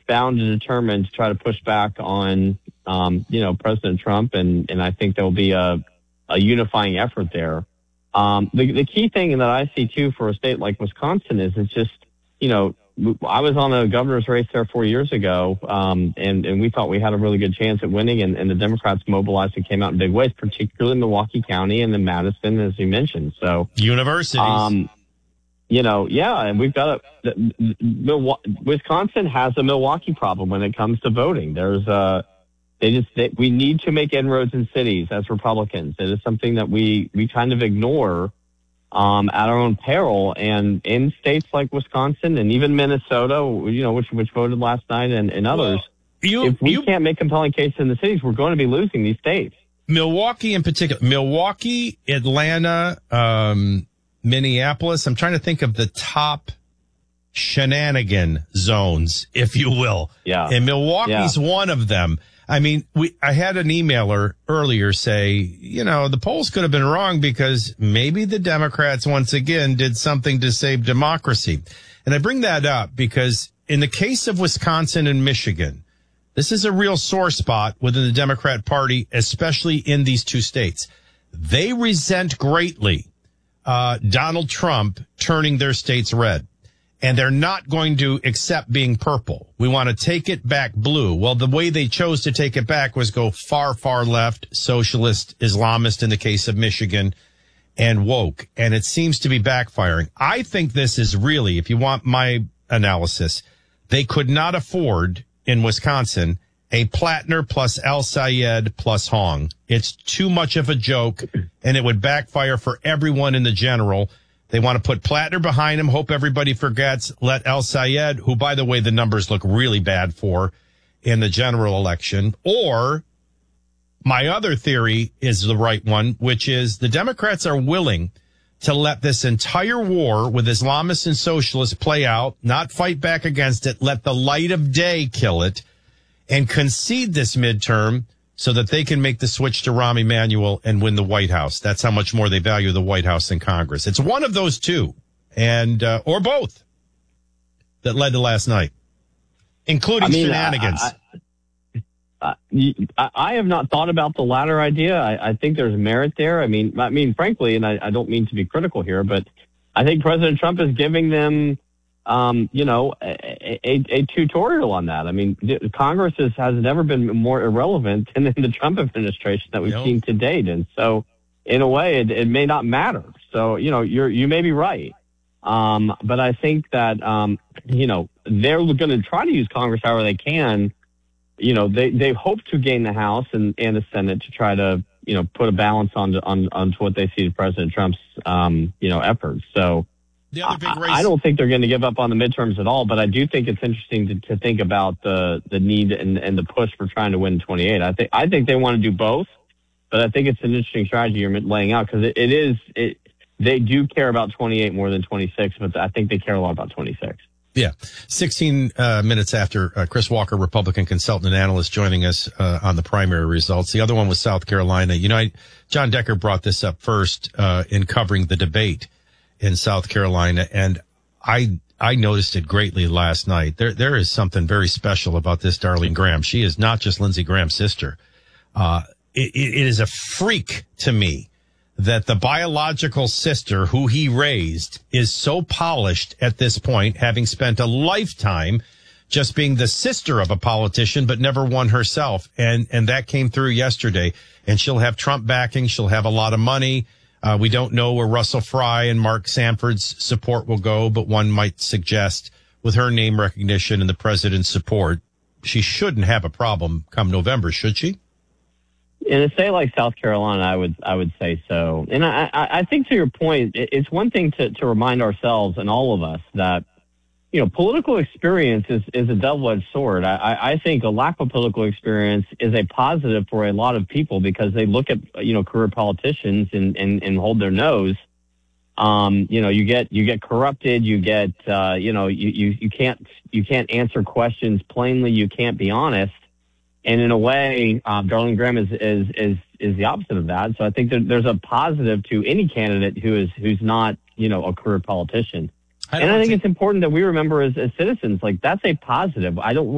bound and determined to try to push back on, President Trump, and I think there'll be a unifying effort there. The key thing that I see too for a state like Wisconsin is it's just, I was on a governor's race there 4 years ago, and we thought we had a really good chance at winning, and the Democrats mobilized and came out in big ways, particularly in Milwaukee County and in Madison, as you mentioned. So universities. And we've got Wisconsin has a Milwaukee problem when it comes to voting. There's we need to make inroads in cities as Republicans. It is something that we kind of ignore at our own peril. And in states like Wisconsin and even Minnesota, which voted last night, and others, if we can't make compelling cases in the cities, we're going to be losing these states. Milwaukee in particular, Milwaukee, Atlanta, Minneapolis. I'm trying to think of the top shenanigan zones, if you will. Yeah. And Milwaukee's one of them. I mean, I had an emailer earlier say, the polls could have been wrong because maybe the Democrats once again did something to save democracy. And I bring that up because in the case of Wisconsin and Michigan, this is a real sore spot within the Democrat Party, especially in these two states. They resent greatly Donald Trump turning their states red. And they're not going to accept being purple. We want to take it back blue. Well, the way they chose to take it back was go far, far left, socialist, Islamist in the case of Michigan, and woke. And it seems to be backfiring. I think this is really, if you want my analysis, they could not afford in Wisconsin a Plattner plus El Sayed plus Hong. It's too much of a joke, and it would backfire for everyone in the general. They want to put Plattner behind him, hope everybody forgets, let El Sayed, who, by the way, the numbers look really bad for in the general election. Or my other theory is the right one, which is the Democrats are willing to let this entire war with Islamists and socialists play out, not fight back against it, let the light of day kill it, and concede this midterm so that they can make the switch to Rahm Emanuel and win the White House. That's how much more they value the White House than Congress. It's one of those two, and or both, that led to last night, including shenanigans. I have not thought about the latter idea. I think there's merit there. I mean, frankly, and I don't mean to be critical here, but I think President Trump is giving them a tutorial on that. I mean, Congress has never been more irrelevant than in the Trump administration that we've seen to date. And so in a way, it may not matter. So, you may be right. But I think that, they're going to try to use Congress however they can. They hope to gain the House and the Senate to try to, put a balance onto what they see as President Trump's, efforts. So, the other big race. I don't think they're going to give up on the midterms at all, but I do think it's interesting to think about the need and the push for trying to win 28. I think they want to do both, but I think it's an interesting strategy you're laying out because they do care about 28 more than 26, but I think they care a lot about 26. Yeah. 16 minutes after Chris Walker, Republican consultant and analyst, joining us on the primary results. The other one was South Carolina. John Decker brought this up first in covering the debate in South Carolina, and I noticed it greatly last night. There is something very special about this Darlene Graham. She is not just Lindsey Graham's sister. It is a freak to me that the biological sister who he raised is so polished at this point, having spent a lifetime just being the sister of a politician, but never won herself. And that came through yesterday. And she'll have Trump backing. She'll have a lot of money. We don't know where Russell Fry and Mark Sanford's support will go, but one might suggest with her name recognition and the president's support, she shouldn't have a problem come November, should she? In a state like South Carolina, I would say so. And I think to your point, it's one thing to remind ourselves and all of us that, political experience is a double-edged sword. I think a lack of political experience is a positive for a lot of people because they look at, career politicians and hold their nose. You get corrupted, you get, you can't answer questions plainly, you can't be honest. And in a way, Darlene Graham is the opposite of that. So I think there's a positive to any candidate who's not, a career politician. I think it's important that we remember as citizens, like that's a positive.